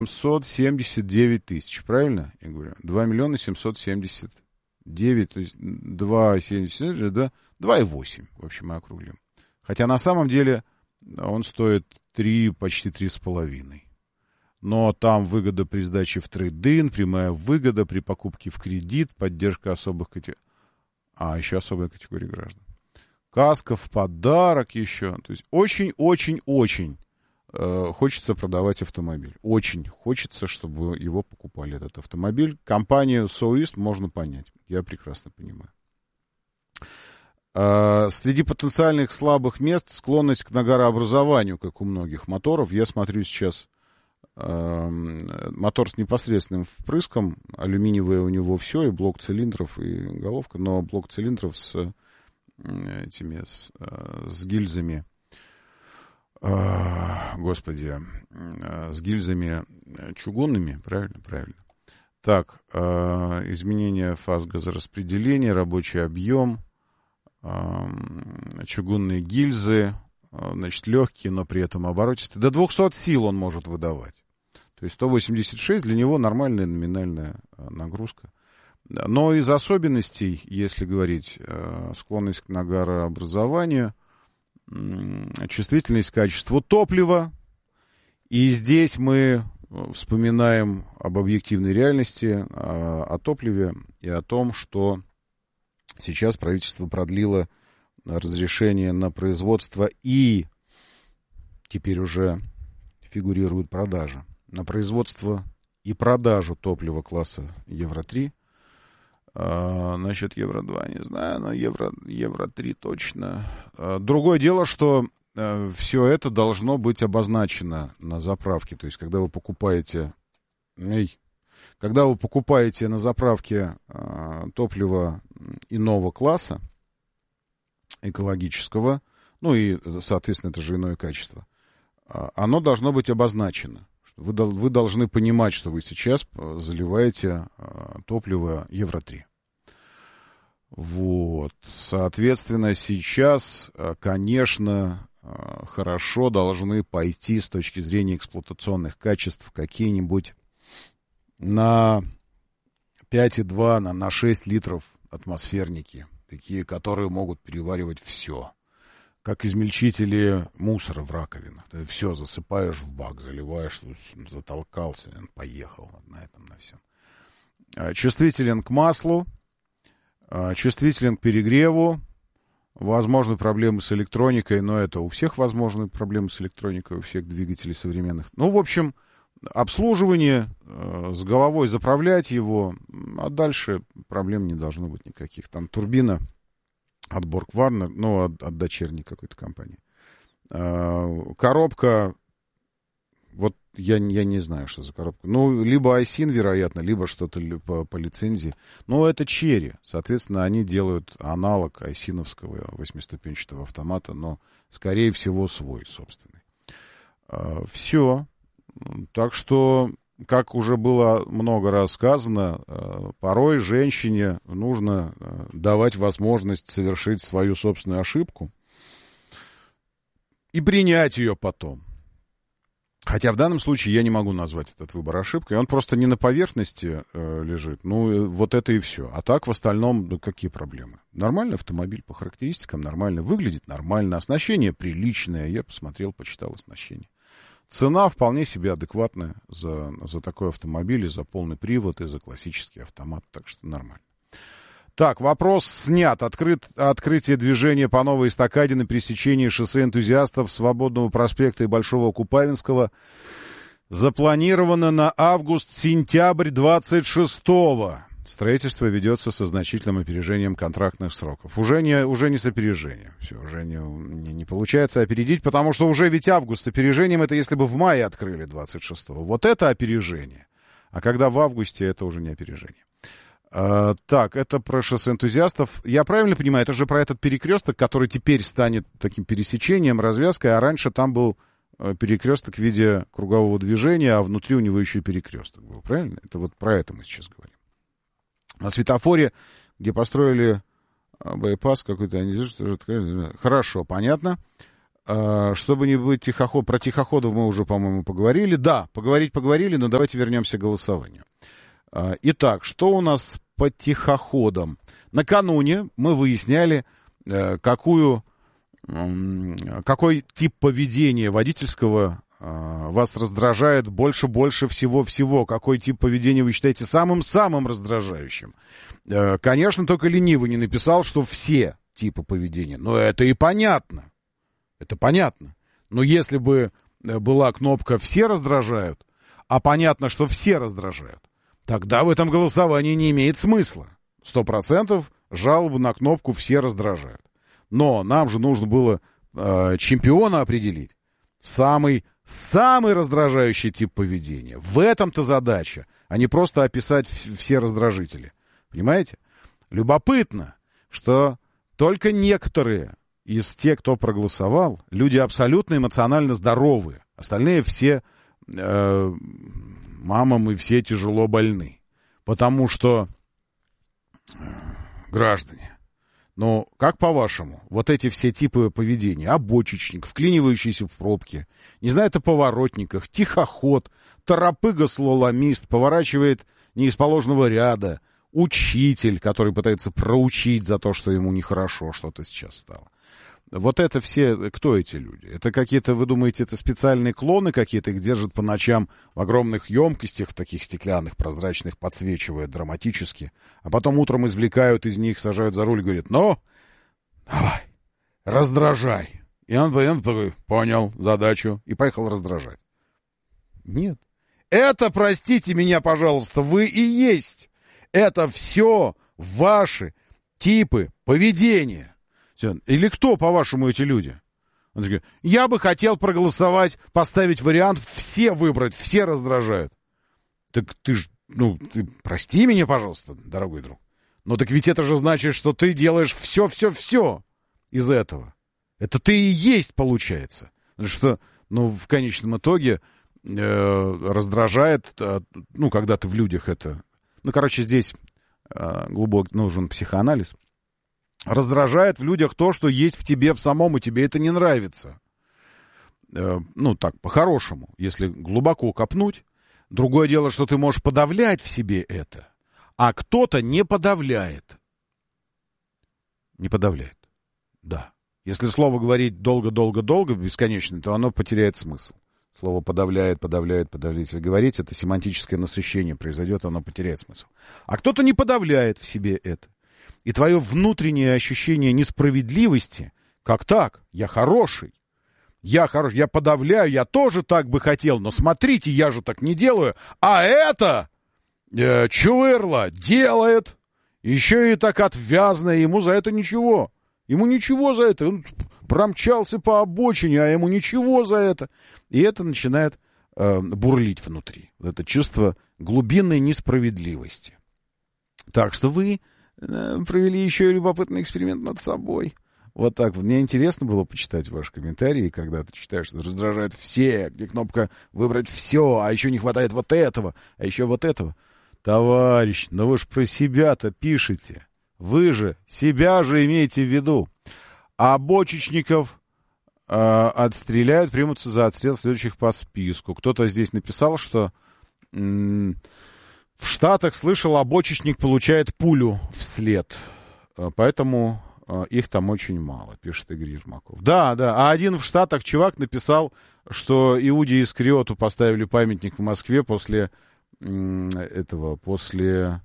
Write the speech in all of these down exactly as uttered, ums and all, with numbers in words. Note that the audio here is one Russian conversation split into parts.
семьсот семьдесят девять тысяч, правильно я говорю? два миллиона семьсот семьдесят девять, то есть два семьдесят, да, два и восемь, в общем, мы округлим. Хотя на самом деле он стоит три, почти три с половиной. Но там выгода при сдаче в трейд-ин, прямая выгода при покупке в кредит, поддержка особых категорий. А, еще особая категория граждан. Каска в подарок еще. То есть очень-очень-очень э, хочется продавать автомобиль. Очень хочется, чтобы его покупали, этот автомобиль. Компанию Соист можно понять. Я прекрасно понимаю. Э, среди потенциальных слабых мест склонность к нагорообразованию, как у многих моторов. Я смотрю сейчас э, мотор с непосредственным впрыском. Алюминиевое у него все, и блок цилиндров, и головка. Но блок цилиндров с этими, с, с гильзами, э, господи, э, с гильзами чугунными, правильно, правильно. Так, э, изменение фаз газораспределения, рабочий объем, э, чугунные гильзы, э, значит, легкие, но при этом оборотистые. До двухсот сил он может выдавать. То есть сто восемьдесят шесть для него нормальная номинальная нагрузка. Но из особенностей, если говорить, склонность к нагарообразованию, чувствительность к качеству топлива. И здесь мы вспоминаем об объективной реальности, о топливе и о том, что сейчас правительство продлило разрешение на производство и теперь уже фигурирует продажа. На производство и продажу топлива класса евро три. Uh, насчет евро два не знаю, но евро, евро три точно. Uh, другое дело, что uh, все это должно быть обозначено на заправке. То есть, когда вы покупаете, эй, когда вы покупаете на заправке uh, топливо иного класса, экологического, ну и, соответственно, это же иное качество, uh, оно должно быть обозначено. Вы, вы должны понимать, что вы сейчас заливаете э, топливо евро три. Вот. Соответственно, сейчас, э, конечно, э, хорошо должны пойти с точки зрения эксплуатационных качеств какие-нибудь на пять и два, на, на шесть литров атмосферники. Такие, которые могут переваривать все. Как измельчители мусора в раковинах. Ты все засыпаешь в бак, заливаешь, затолкался, он поехал на этом, на всем. Чувствителен к маслу, чувствителен к перегреву. Возможны проблемы с электроникой, но это у всех возможны проблемы с электроникой, у всех двигателей современных. Ну, в общем, обслуживание, с головой заправлять его, а дальше проблем не должно быть никаких. Там турбина от Борг-Варнер, ну, от, от дочерней какой-то компании. А, коробка, вот я, я не знаю, что за коробка. Ну, либо Айсин, вероятно, либо что-то по, по лицензии. Но это Черри. Соответственно, они делают аналог айсиновского восьмиступенчатого автомата, но, скорее всего, свой собственный. А, все. Так что, как уже было много раз сказано, порой женщине нужно давать возможность совершить свою собственную ошибку и принять ее потом. Хотя в данном случае я не могу назвать этот выбор ошибкой. Он просто не на поверхности э, лежит. Ну, вот это и все. А так, в остальном, да какие проблемы? Нормальный автомобиль по характеристикам, нормально. Выглядит нормально. Оснащение приличное. Я посмотрел, почитал оснащение. Цена вполне себе адекватная за, за такой автомобиль, и за полный привод, и за классический автомат, так что нормально. Так, вопрос снят. Открыт, открытие движения по новой эстакаде на пересечении шоссе Энтузиастов, Свободного проспекта и Большого Купавинского запланировано на август-сентябрь двадцать шестого. Строительство ведется со значительным опережением контрактных сроков. Уже не, уже не с опережением. Все, уже не, не, не получается опередить, потому что уже ведь август с опережением, это если бы в мае открыли двадцать шестого. Вот это опережение. А когда в августе, это уже не опережение. А, так, это про шоссе Энтузиастов. Я правильно понимаю, это же про этот перекресток, который теперь станет таким пересечением, развязкой, а раньше там был перекресток в виде кругового движения, а внутри у него еще и перекресток был, правильно? Это вот про это мы сейчас говорим. На светофоре, где построили байпас какой-то, они... Хорошо, понятно. Чтобы не быть тихоход... Про тихоходов мы уже, по-моему, поговорили. Да, поговорить поговорили, но давайте вернемся к голосованию. Итак, что у нас по тихоходам? Накануне мы выясняли, какую, какой тип поведения водительского вас раздражает больше-больше всего-всего. Какой тип поведения вы считаете самым-самым раздражающим? Конечно, только ленивый не написал, что все типы поведения. Но это и понятно. Это понятно. Но если бы была кнопка «Все раздражают», а понятно, что все раздражают, тогда в этом голосовании не имеет смысла. Сто процентов жалобы на кнопку «Все раздражают». Но нам же нужно было э, чемпиона определить. Самый, самый раздражающий тип поведения. В этом-то задача, а не просто описать все раздражители. Понимаете? Любопытно, что только некоторые из тех, кто проголосовал, люди абсолютно эмоционально здоровые. Остальные все э, мамам и все тяжело больны. Потому что, э, граждане, ну, как по-вашему, вот эти все типы поведения, обочечник, вклинивающийся в пробки, не знаю, это поворотниках, тихоход, торопыга-слаломист, поворачивает не из положенного ряда, учитель, который пытается проучить за то, что ему нехорошо что-то сейчас стало. Вот это все, кто эти люди? Это какие-то, вы думаете, это специальные клоны какие-то, их держат по ночам в огромных емкостях, в таких стеклянных, прозрачных, подсвечивая драматически, а потом утром извлекают из них, сажают за руль и говорят: ну, давай, раздражай. И он, он такой: понял задачу, и поехал раздражать. Нет. Это, простите меня, пожалуйста, вы и есть. Это все ваши типы поведения. Или кто, по-вашему, эти люди? Он такой: я бы хотел проголосовать, поставить вариант «все выбрать», «все раздражают». Так ты ж, ну, ты прости меня, пожалуйста, дорогой друг. Но так ведь это же значит, что ты делаешь все-все-все из этого. Это ты и есть, получается. Потому что, ну, в конечном итоге э, раздражает, э, ну, когда ты в людях это... Ну, короче, здесь э, глубокий нужен психоанализ. Раздражает в людях то, что есть в тебе в самом, и тебе это не нравится. Э, ну, так, по-хорошему, если глубоко копнуть. Другое дело, что ты можешь подавлять в себе это, а кто-то не подавляет. Не подавляет, да. Если слово говорить долго-долго-долго, бесконечно, то оно потеряет смысл. Слово подавляет, подавляет, подавляет. Если говорить, это семантическое насыщение произойдет, оно потеряет смысл. А кто-то не подавляет в себе это. И твое внутреннее ощущение несправедливости, как так? Я хороший. Я хороший, я подавляю, я тоже так бы хотел, но смотрите, я же так не делаю. А это э, чувырло делает, еще и так отвязно, ему за это ничего. Ему ничего за это. Он промчался по обочине, а ему ничего за это. И это начинает э, бурлить внутри. Это чувство глубинной несправедливости. Так что вы провели еще и любопытный эксперимент над собой. Вот так вот. Мне интересно было почитать ваши комментарии, когда ты читаешь, что раздражает все, где кнопка «выбрать все», а еще не хватает вот этого, а еще вот этого. Товарищ, ну вы же про себя-то пишете. Вы же себя же имеете в виду. А бочечников э, отстреляют, примутся за отстрел следующих по списку. Кто-то здесь написал, что... М- В Штатах, слышал, обочечник получает пулю вслед. Поэтому их там очень мало, пишет Игорь Ермаков. Да, да. А один в Штатах чувак написал, что Иуде Искариоту поставили памятник в Москве после этого, после...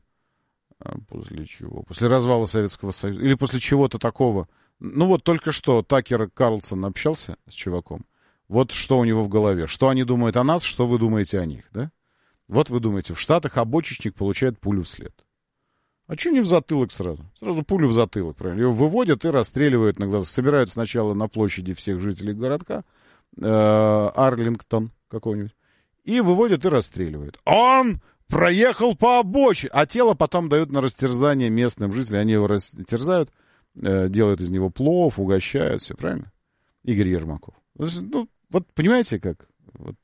После чего? После развала Советского Союза. Или после чего-то такого. Ну вот только что Такер Карлсон общался с чуваком. Вот что у него в голове. Что они думают о нас, что вы думаете о них, да? Вот вы думаете, в Штатах обочечник получает пулю вслед. А что не в затылок сразу? Сразу пулю в затылок, правильно? Его выводят и расстреливают на глаза. Собирают сначала на площади всех жителей городка, э, Арлингтон какой-нибудь, и выводят и расстреливают. Он проехал по обочине, а тело потом дают на растерзание местным жителям. Они его растерзают, э, делают из него плов, угощают, все правильно? Игорь Ермаков. Ну, вот понимаете, как... Вот,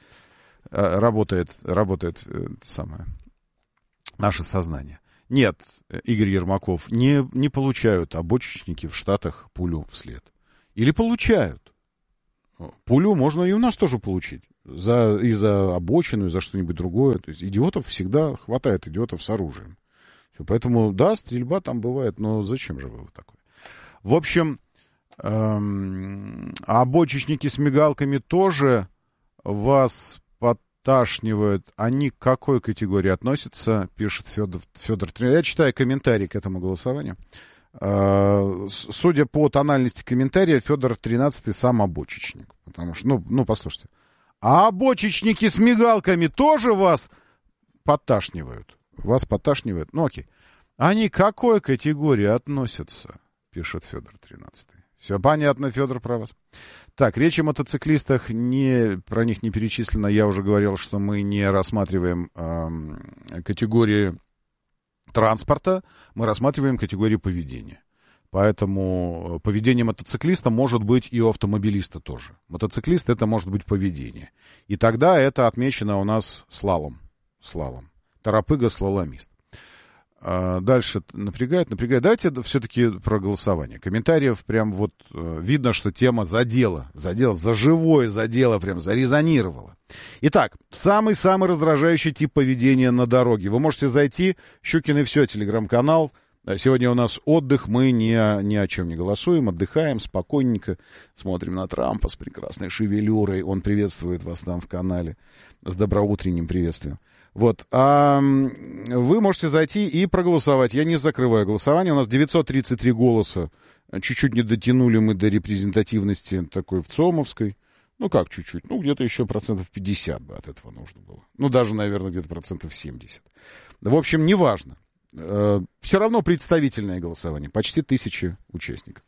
Работает, работает это самое, наше сознание. Нет, Игорь Ермаков, не, не получают обочечники в Штатах пулю вслед. Или получают. Пулю можно и у нас тоже получить. За, и за обочину, и за что-нибудь другое. То есть идиотов всегда хватает, идиотов с оружием. Все, поэтому, да, стрельба там бывает, но зачем же вы вот такое? В общем, эм, а бочечники с мигалками тоже вас подташнивают. Они к какой категории относятся, пишет Федор, Федор. Я читаю комментарий к этому голосованию. Судя по тональности комментария, Федор тринадцатый сам обочечник. Потому что, ну, ну, послушайте. А обочечники с мигалками тоже вас подташнивают? Вас подташнивают? Ну, окей. Они к какой категории относятся? Пишет Федор тринадцатый. Все понятно, Федор, про вас. Так, речь о мотоциклистах, не, про них не перечислено. Я уже говорил, что мы не рассматриваем э, категории транспорта, мы рассматриваем категорию поведения. Поэтому поведение мотоциклиста может быть и у автомобилиста тоже. Мотоциклист — это может быть поведение. И тогда это отмечено у нас слалом. Слалом. Торопыга, слаломист. А дальше напрягает, напрягает. Давайте все-таки про голосование. Комментариев прям вот видно, что тема задела. Задела, за живое задела, прям зарезонировала. Итак, самый-самый раздражающий тип поведения на дороге. Вы можете зайти, Щукин и все, телеграм-канал. Сегодня у нас отдых, мы ни, ни о чем не голосуем, отдыхаем спокойненько, смотрим на Трампа с прекрасной шевелюрой. Он приветствует вас там в канале с доброутренним приветствием. Вот, а вы можете зайти и проголосовать. Я не закрываю голосование. У нас девятьсот тридцать три голоса. Чуть-чуть не дотянули мы до репрезентативности такой в ЦОМовской. Ну, как чуть-чуть? Ну, где-то еще процентов пятьдесят бы от этого нужно было. Ну, даже, наверное, где-то процентов семьдесят. В общем, неважно. Все равно представительное голосование. Почти тысяча участников.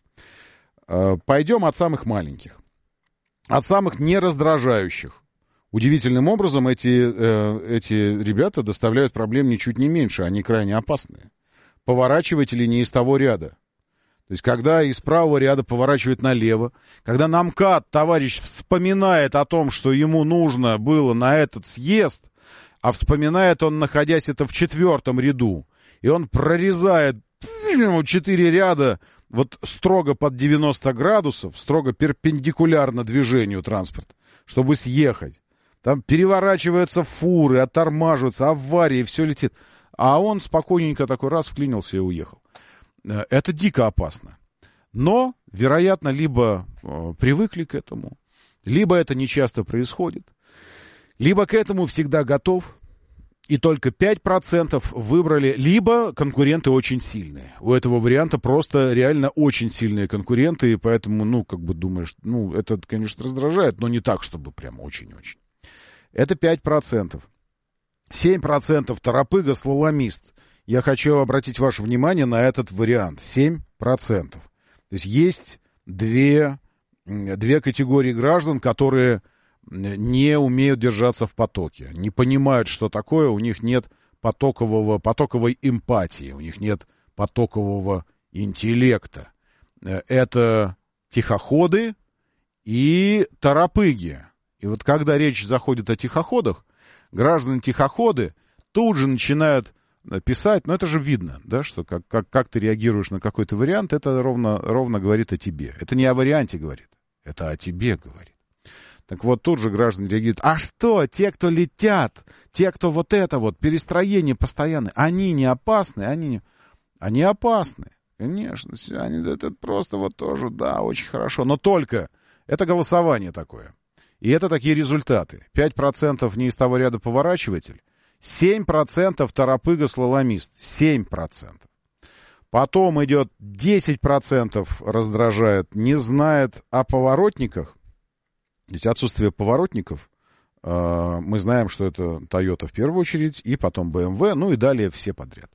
Пойдем от самых маленьких. От самых нераздражающих. Удивительным образом эти, э, эти ребята доставляют проблем ничуть не меньше. Они крайне опасные. Поворачиватели не из того ряда. То есть, когда из правого ряда поворачивает налево, когда на МКАД товарищ вспоминает о том, что ему нужно было на этот съезд, а вспоминает он, находясь это в четвертом ряду, и он прорезает четыре ряда вот строго под девяносто градусов, строго перпендикулярно движению транспорта, чтобы съехать. Там переворачиваются фуры, оттормаживаются, аварии, все летит. А он спокойненько такой раз вклинился и уехал. Это дико опасно. Но, вероятно, либо э, привыкли к этому, либо это нечасто происходит, либо к этому всегда готов, и только пять процентов выбрали, либо конкуренты очень сильные. У этого варианта просто реально очень сильные конкуренты, и поэтому, ну, как бы думаешь, ну, это, конечно, раздражает, но не так, чтобы прям очень-очень. Это пять процентов. семь процентов торопыга, слаломист. Я хочу обратить ваше внимание на этот вариант. семь процентов. То есть есть две, две категории граждан, которые не умеют держаться в потоке. Не понимают, что такое. У них нет потокового, потоковой эмпатии. У них нет потокового интеллекта. Это тихоходы и торопыги. И вот когда речь заходит о тихоходах, граждане-тихоходы тут же начинают писать, но это же видно, да, что как, как, как ты реагируешь на какой-то вариант, это ровно, ровно говорит о тебе. Это не о варианте говорит, это о тебе говорит. Так вот, тут же граждане реагируют, а что, те, кто летят, те, кто вот это вот, перестроение постоянное, они не опасны, они, не... они опасны, конечно, они, это просто вот тоже, да, очень хорошо, но только это голосование такое. И это такие результаты. пять процентов не из того ряда поворачиватель, семь процентов торопыга-слаломист, семь процентов. Потом идет десять процентов раздражает, не знает о поворотниках. Ведь отсутствие поворотников, э, мы знаем, что это Toyota в первую очередь, и потом бэ эм вэ, ну и далее все подряд.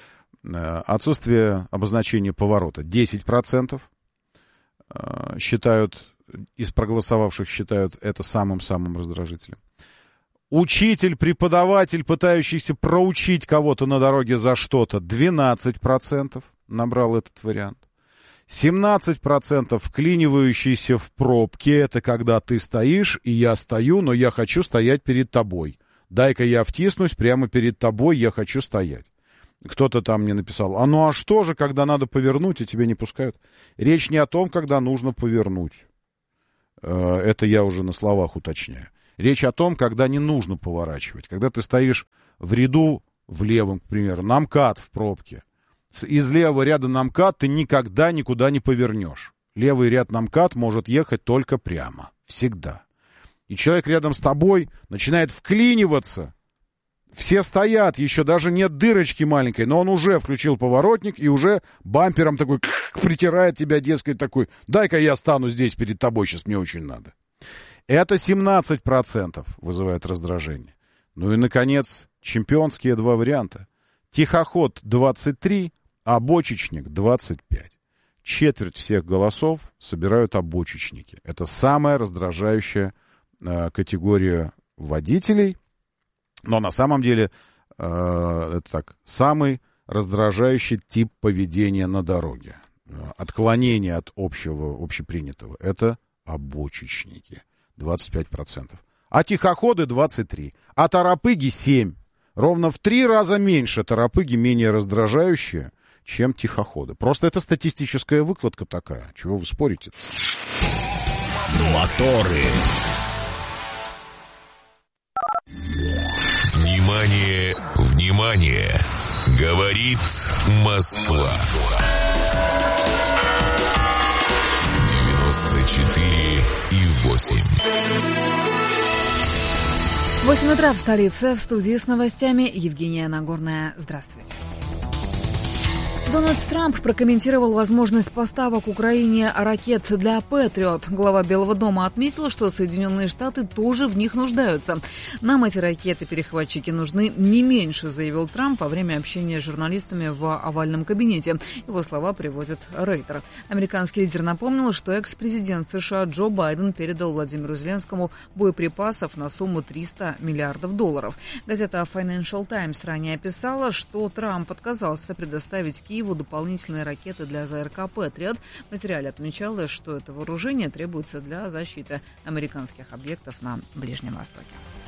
Э, отсутствие обозначения поворота десять процентов э, считают, из проголосовавших считают это самым-самым раздражителем. Учитель, преподаватель, пытающийся проучить кого-то на дороге за что-то, двенадцать процентов набрал этот вариант. семнадцать процентов вклинивающийся в пробки, это когда ты стоишь, и я стою, но я хочу стоять перед тобой. Дай-ка я втиснусь прямо перед тобой, я хочу стоять. Кто-то там мне написал, а ну а что же, когда надо повернуть, и тебя не пускают? Речь не о том, когда нужно повернуть. Это я уже на словах уточняю. Речь о том, когда не нужно поворачивать. Когда ты стоишь в ряду, в левом, к примеру, на МКАД в пробке. Из левого ряда на МКАД ты никогда никуда не повернешь. Левый ряд на МКАД может ехать только прямо. Всегда. И человек рядом с тобой начинает вклиниваться. Все стоят, еще даже нет дырочки маленькой, но он уже включил поворотник и уже бампером такой притирает тебя, дескать, такой: дай-ка я стану здесь перед тобой, сейчас мне очень надо. Это семнадцать процентов вызывает раздражение. Ну и, наконец, чемпионские два варианта. Тихоход двадцать три, а бочечник двадцать пять. Четверть всех голосов собирают обочечники. Это самая раздражающая э, категория водителей. Но на самом деле, э, это так, самый раздражающий тип поведения на дороге. Отклонение от общего, общепринятого. Это обочечники. двадцать пять процентов. А тихоходы двадцать три процента. А торопыги семь процентов. Ровно в три раза меньше торопыги, менее раздражающие, чем тихоходы. Просто это статистическая выкладка такая. Чего вы спорите-то? Моторы. Внимание, внимание! Говорит Москва. девяносто четыре и восемь. восемь утра в столице. В студии с новостями Евгения Нагорная. Здравствуйте. Дональд Трамп прокомментировал возможность поставок Украине ракет для Патриот. Глава Белого дома отметил, что Соединенные Штаты тоже в них нуждаются. Нам эти ракеты-перехватчики нужны не меньше, заявил Трамп во время общения с журналистами в овальном кабинете. Его слова приводит Рейтер. Американский лидер напомнил, что экс-президент США Джо Байден передал Владимиру Зеленскому боеприпасов на сумму триста миллиардов долларов. Газета Financial Times ранее писала, что Трамп отказался предоставить Киеву дополнительные ракеты для ЗРК «Патриот». В материале отмечалось, что это вооружение требуется для защиты американских объектов на Ближнем Востоке.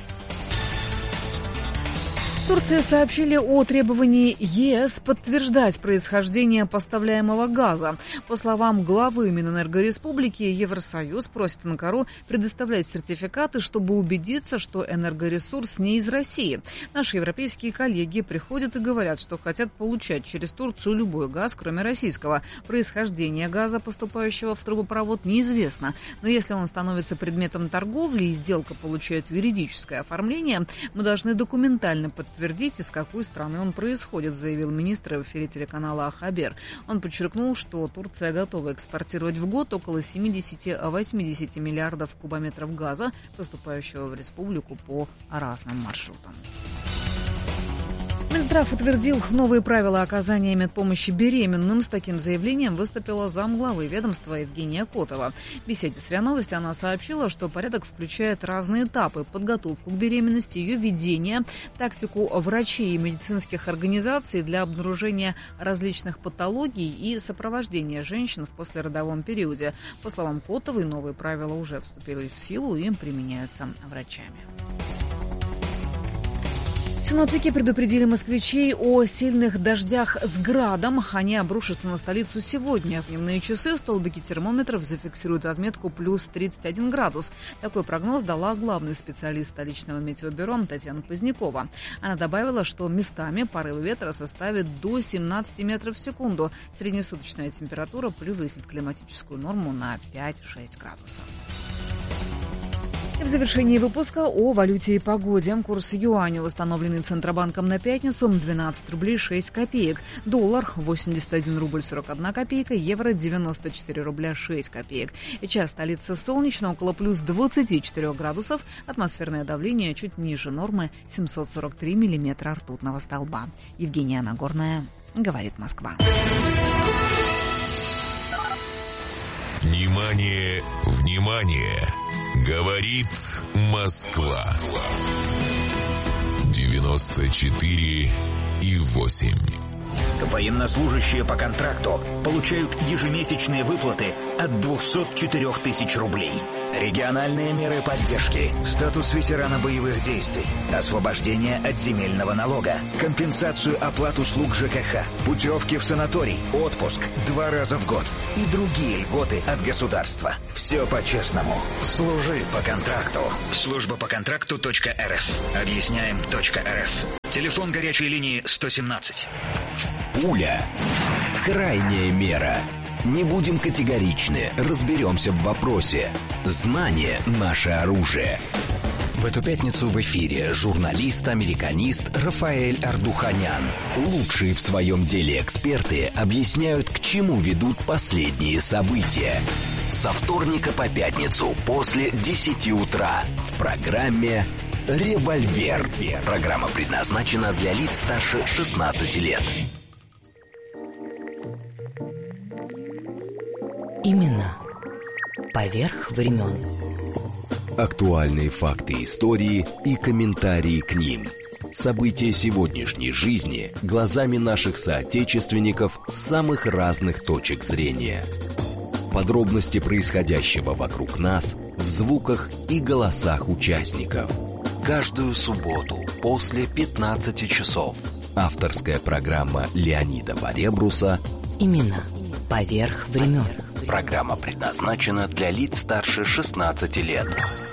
В Турции сообщили о требовании ЕС подтверждать происхождение поставляемого газа. По словам главы Минэнергореспублики, Евросоюз просит Анкару предоставлять сертификаты, чтобы убедиться, что энергоресурс не из России. Наши европейские коллеги приходят и говорят, что хотят получать через Турцию любой газ, кроме российского. Происхождение газа, поступающего в трубопровод, неизвестно. Но если он становится предметом торговли и сделка получает юридическое оформление, мы должны документально подтвердить, подтвердить, из какой страны он происходит, заявил министр в эфире телеканала Хабер. Он подчеркнул, что Турция готова экспортировать в год около семьдесят-восемьдесят миллиардов кубометров газа, поступающего в республику по разным маршрутам. Минздрав утвердил новые правила оказания медпомощи беременным. С таким заявлением выступила замглавы ведомства Евгения Котова. В беседе с РИА Новости она сообщила, что порядок включает разные этапы: подготовку к беременности, ее ведение, тактику врачей и медицинских организаций для обнаружения различных патологий и сопровождения женщин в послеродовом периоде. По словам Котовой, новые правила уже вступили в силу и применяются врачами. Синоптики предупредили москвичей о сильных дождях с градом. Они обрушатся на столицу сегодня. В дневные часы столбики термометров зафиксируют отметку плюс тридцать один градус. Такой прогноз дала главный специалист столичного метеобюро Татьяна Позднякова. Она добавила, что местами порывы ветра составят до семнадцать метров в секунду. Среднесуточная температура превысит климатическую норму на пять-шесть градусов. И в завершении выпуска о валюте и погоде. Курс юаня, установленный Центробанком на пятницу, двенадцать рублей шесть копеек. Доллар восемьдесят один рубль сорок одна копейка. Евро девяносто четыре рубля шесть копеек. Сейчас столица солнечно, около плюс двадцати четырёх градусов. Атмосферное давление чуть ниже нормы, семьсот сорок три миллиметра ртутного столба. Евгения Нагорная, говорит Москва. Внимание, внимание! Говорит Москва. девяносто четыре и восемь. Военнослужащие по контракту получают ежемесячные выплаты от двухсот четырёх тысяч рублей. Региональные меры поддержки. Статус ветерана боевых действий. Освобождение от земельного налога. Компенсацию оплат услуг ЖКХ. Путевки в санаторий. Отпуск. Два раза в год. И другие льготы от государства. Все по-честному. Служи по контракту. Служба по контракту .рф. Объясняем .рф. Телефон горячей линии сто семнадцать. Пуля. Крайняя мера. Не будем категоричны, разберемся в вопросе. Знание – наше оружие. В эту пятницу в эфире журналист-американист Рафаэль Ардуханян. Лучшие в своем деле эксперты объясняют, к чему ведут последние события. Со вторника по пятницу после десяти утра в программе «Револьвер». Программа предназначена для лиц старше шестнадцати лет. Именно поверх времен. Актуальные факты истории и комментарии к ним. События сегодняшней жизни глазами наших соотечественников с самых разных точек зрения. Подробности происходящего вокруг нас в звуках и голосах участников. Каждую субботу после пятнадцати часов. Авторская программа Леонида Баребруса Именно поверх времен. Программа предназначена для лиц старше шестнадцати лет.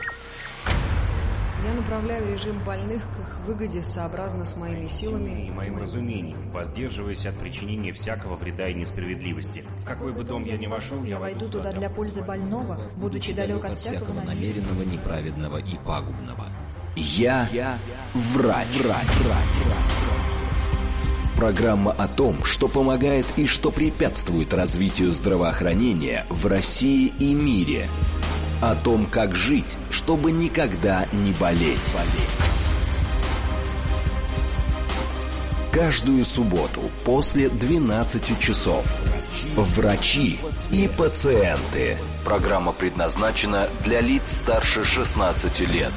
Я направляю режим больных к их выгоде сообразно с моими силами и моим разумением, воздерживаясь от причинения всякого вреда и несправедливости. В какой бы дом я ни вошел, я войду туда для пользы больного, будучи далек от всякого намеренного, неправедного и пагубного. Я, я врач, врач, врач. Программа о том, что помогает и что препятствует развитию здравоохранения в России и мире. О том, как жить, чтобы никогда не болеть. Каждую субботу после двенадцати часов. Врачи и пациенты. Программа предназначена для лиц старше шестнадцати лет.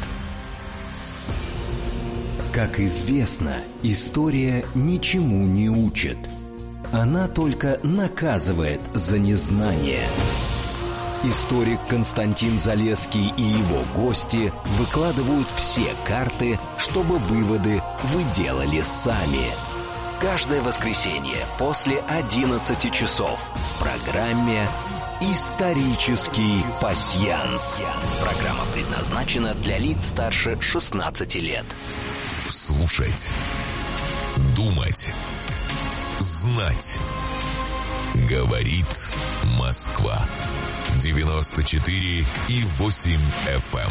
Как известно, история ничему не учит. Она только наказывает за незнание. Историк Константин Залесский и его гости выкладывают все карты, чтобы выводы вы делали сами. Каждое воскресенье после одиннадцати часов в программе «Исторический пасьянс». Программа предназначена для лиц старше шестнадцати лет. Слушать, думать, знать. Говорит Москва. девяносто четыре и восемь эф эм.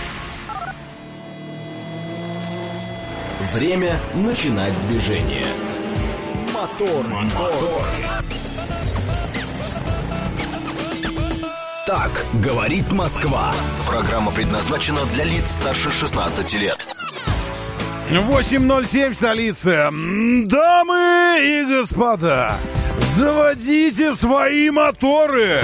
Время начинать движение. Мотор, мотор. Так говорит Москва. Программа предназначена для лиц старше шестнадцати лет. восемь ноль семь в столице. Дамы и господа, заводите свои моторы.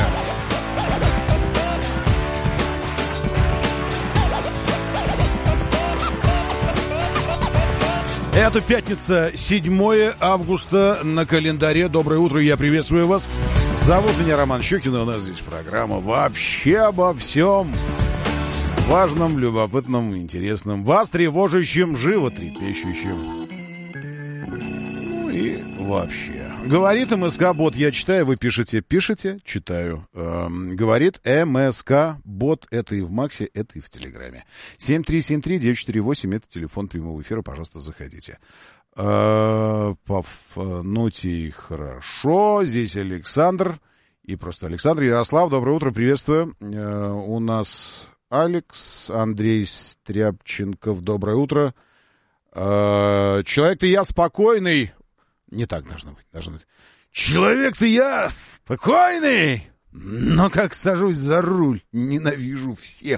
Это пятница, седьмое августа на календаре. Доброе утро, я приветствую вас. Зовут меня Роман Щукин, и у нас здесь программа вообще обо всем важном, любопытном, интересном, вас тревожащем, животрепещущем. Ну и вообще. Говорит МСК-бот, я читаю, вы пишете, пишете, читаю. Эм, говорит МСК-бот, это и в Максе, это и в Телеграме. семь три семь три девять четыре восемь, это телефон прямого эфира, пожалуйста, заходите. Э, Пафнутий, хорошо, здесь Александр, и просто Александр. Ярослав, доброе утро, приветствую. Э, у нас Алекс, Андрей Стряпченков, доброе утро. Э, человек-то я спокойный. Не так должно быть, должно быть. Человек-то я спокойный, но как сажусь за руль, ненавижу всех.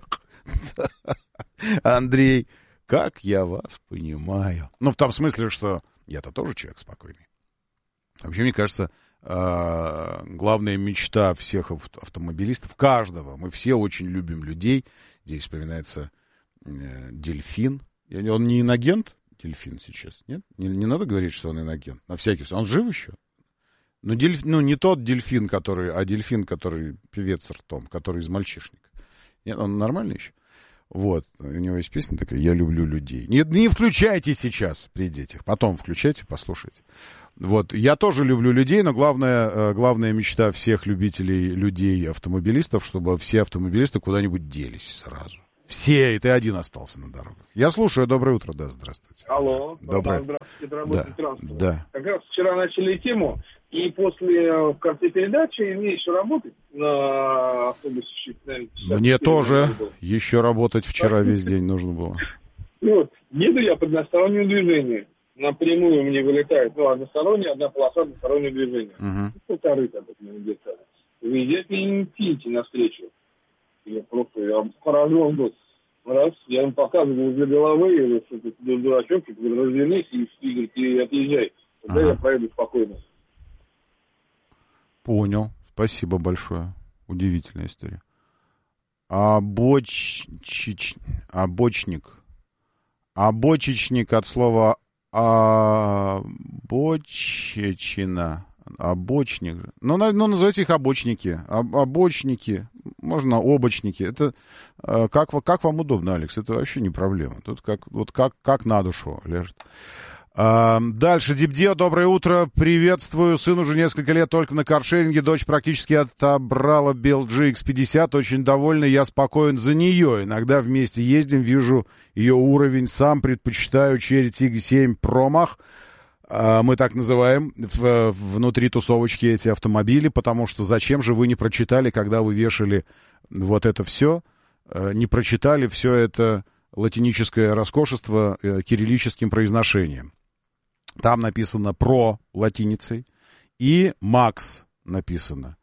Андрей, как я вас понимаю. Ну, в том смысле, что я-то тоже человек спокойный. Вообще, мне кажется, главная мечта всех автомобилистов, каждого, мы все очень любим людей. Здесь вспоминается дельфин. Он не инагент? Дельфин сейчас, нет? Не, не надо говорить, что он инагент. На всякий случай. Он жив еще? Ну, дельф... ну, не тот дельфин, который, а дельфин, который певец ртом, который из мальчишника. Нет, он нормальный еще? Вот, у него есть песня такая «Я люблю людей». Не, не включайте сейчас при детях, потом включайте, послушайте. Вот, я тоже люблю людей, но главная, главная мечта всех любителей людей, автомобилистов, чтобы все автомобилисты куда-нибудь делись сразу. Все, и ты один остался на дорогах. Я слушаю, доброе утро, да, здравствуйте. Алло, доброе. Здравствуйте, это работает да. транспорт. Да. Как раз вчера начали тему, и после, в конце передачи мне еще работать на автобусе. Наверное, мне тоже еще работать вчера так, весь день нужно было. Вот, еду я по одностороннему движению. Напрямую мне вылетает, ну, одностороннее, одна полоса, одностороннее движение. Угу. Полторы там где-то. Вы идете и идите навстречу. Я просто, я поражен был. Раз, я им показываю возле головы, и вот, что-то дурачок, типа, развернись и, и, и отъезжай. Тогда ага. я проеду спокойно. Понял. Спасибо большое. Удивительная история. Обоч... Обочник. Обочечник от слова обочечина. Обочник. Ну, ну, назовите их обочники. Об, обочники. Можно обочники. Это э, как, как вам удобно, Алекс? Это вообще не проблема. Тут как, вот как, как на душу лежит. А, дальше. Дипдео, доброе утро. Приветствую. Сын уже несколько лет только на каршеринге. Дочь практически отобрала би эл джи икс пятьдесят. Очень довольна. Я спокоен за нее. Иногда вместе ездим. Вижу ее уровень. Сам предпочитаю Cherry Tiggo семь Pro Max. Мы так называем в, внутри тусовочки эти автомобили, потому что зачем же вы не прочитали, когда вы вешали вот это все, не прочитали все это латиническое роскошество кириллическим произношением. Там написано «про» латиницей и «макс» написано.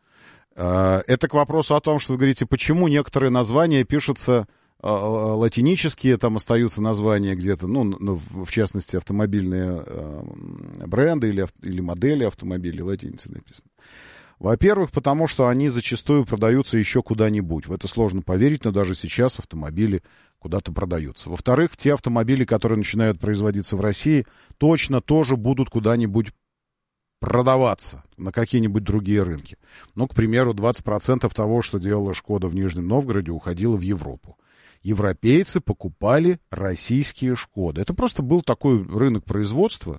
Это к вопросу о том, что вы говорите, почему некоторые названия пишутся латинические, там остаются названия где-то, ну, ну в частности, автомобильные э, бренды или, или модели автомобилей латиницей написано. Во-первых, потому что они зачастую продаются еще куда-нибудь. В это сложно поверить, но даже сейчас автомобили куда-то продаются. Во-вторых, те автомобили, которые начинают производиться в России, точно тоже будут куда-нибудь продаваться на какие-нибудь другие рынки. Ну, к примеру, двадцать процентов того, что делала Шкода в Нижнем Новгороде, уходило в Европу. Европейцы покупали российские Шкоды. Это просто был такой рынок производства,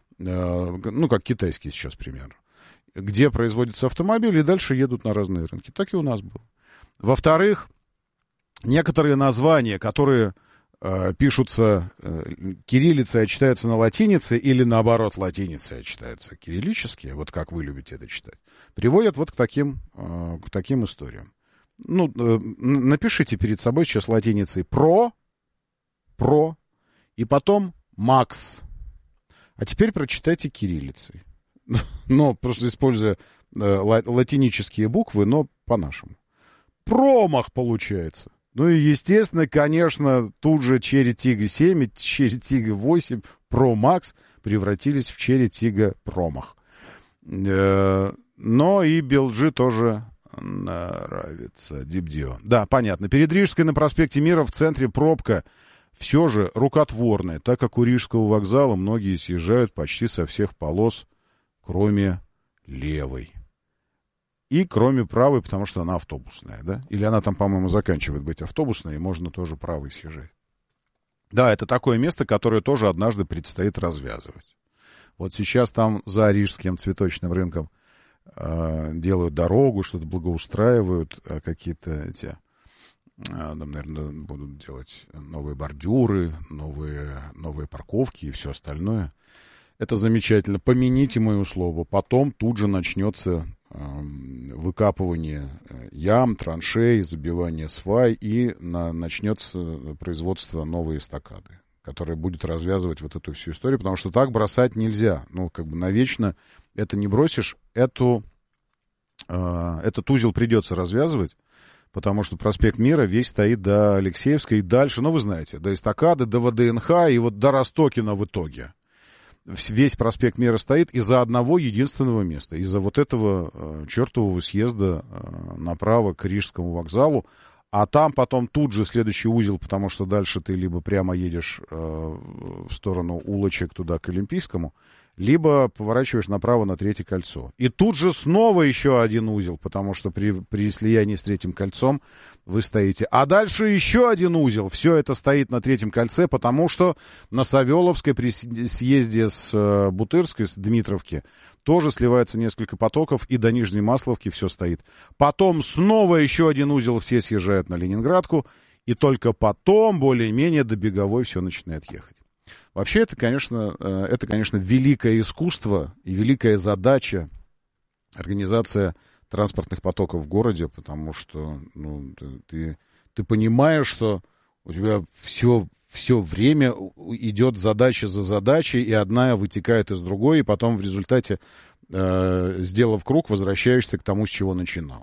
э, ну, как китайский сейчас примерно, где производятся автомобили и дальше едут на разные рынки. Так и у нас было. Во-вторых, некоторые названия, которые э, пишутся э, кириллицей, а читаются на латинице, или наоборот, латиницей, а читаются кириллические, вот как вы любите это читать, приводят вот к таким, э, к таким историям. Ну, напишите перед собой сейчас латиницей «про», «про», и потом «макс». А теперь прочитайте кириллицей. Но просто используя латинические буквы, но по-нашему. «Промах» получается. Ну и, естественно, конечно, тут же Cherry Tiggo семь и Cherry Tiggo восемь Pro Max превратились в Cherry Tiggo Промах. Но и би эл джи тоже... нравится. Дипдео. Да, понятно. Перед Рижской на проспекте Мира в центре пробка все же рукотворная, так как у Рижского вокзала многие съезжают почти со всех полос, кроме левой. И кроме правой, потому что она автобусная, да? Или она там, по-моему, заканчивает быть автобусной, и можно тоже правой съезжать. Да, это такое место, которое тоже однажды предстоит развязывать. Вот сейчас там за Рижским цветочным рынком делают дорогу, что-то благоустраивают, какие-то эти, там, наверное, будут делать новые бордюры, новые, новые парковки и все остальное. Это замечательно. Помяните мое слово. Потом тут же начнется выкапывание ям, траншей, забивание свай, и на, начнется производство новой эстакады, которая будет развязывать вот эту всю историю, потому что так бросать нельзя. Ну, как бы навечно это не бросишь. Эту, э, этот узел придется развязывать, потому что проспект Мира весь стоит до Алексеевской и дальше, ну, вы знаете, до эстакады, до вэ дэ эн ха и вот до Ростокина в итоге. Весь проспект Мира стоит из-за одного единственного места, из-за вот этого э, чертового съезда э, направо к Рижскому вокзалу. А там потом тут же следующий узел, потому что дальше ты либо прямо едешь э, в сторону улочек туда к Олимпийскому, либо поворачиваешь направо на третье кольцо. И тут же снова еще один узел, потому что при, при слиянии с третьим кольцом вы стоите. А дальше еще один узел. Все это стоит на третьем кольце, потому что на Савеловской при съезде с э, Бутырской, с Дмитровки, тоже сливается несколько потоков, и до Нижней Масловки все стоит. Потом снова еще один узел, все съезжают на Ленинградку, и только потом, более-менее, до Беговой все начинает ехать. Вообще, это, конечно, это, конечно, великое искусство и великая задача организация транспортных потоков в городе, потому что ну, ты, ты понимаешь, что у тебя все, все время идет задача за задачей, и одна вытекает из другой, и потом в результате, э, сделав круг, возвращаешься к тому, с чего начинал.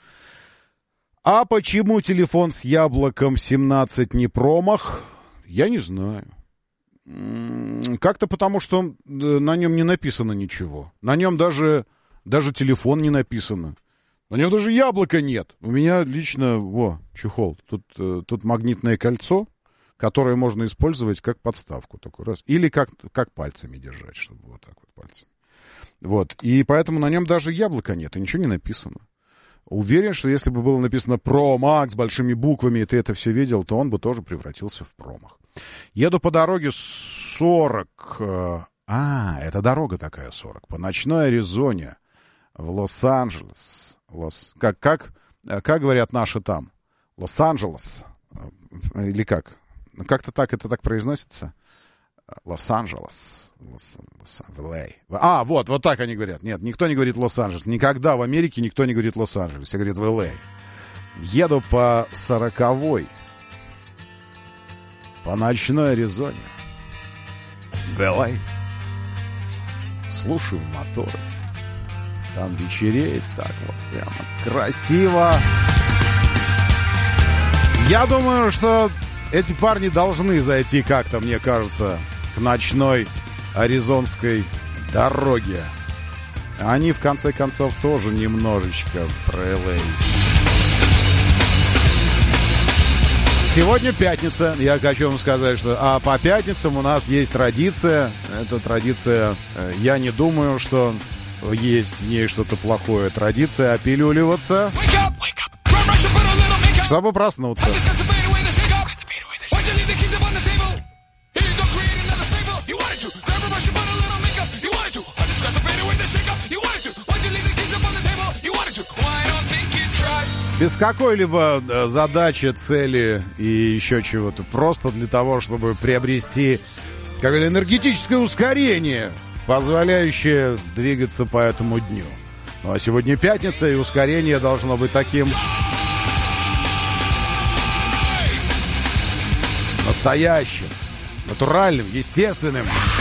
А почему телефон с яблоком семнадцать не промах, я не знаю. Как-то потому, что на нем не написано ничего. На нем даже, даже телефон не написано. На нем даже яблока нет. У меня лично, во, чехол. Тут, тут магнитное кольцо, которое можно использовать как подставку. Такой раз. Или как, как пальцами держать, чтобы вот так вот пальцами. Вот. И поэтому на нем даже яблока нет, и ничего не написано. Уверен, что если бы было написано «Промах» с большими буквами, и ты это все видел, то он бы тоже превратился в промах. Еду по дороге сорок... А, это дорога такая сорок. По ночной Аризоне в Лос-Анджелес. Лос... Как, как, как говорят наши там? Лос-Анджелес. Или как? Как-то так это так произносится? Лос-Анджелес. Лос... Лос... А, вот, вот так они говорят. Нет, никто не говорит Лос-Анджелес. Никогда в Америке никто не говорит Лос-Анджелес. Все говорят в Эл Эй. Еду по сороковой. По ночной Аризоне. В Эл Эй. Слушаю моторы. Там вечереет так вот прямо красиво. Я думаю, что эти парни должны зайти как-то, мне кажется, к ночной аризонской дороге. Они, в конце концов, тоже немножечко про Эл Эй. Сегодня пятница. Я хочу вам сказать, что а по пятницам у нас есть традиция. Эта традиция, я не думаю, что есть в ней что-то плохое. Традиция опилюливаться, чтобы проснуться. Без какой-либо задачи, цели и еще чего-то. Просто для того, чтобы приобрести какое-то энергетическое ускорение, позволяющее двигаться по этому дню. Ну а сегодня пятница, и ускорение должно быть таким настоящим, натуральным, естественным.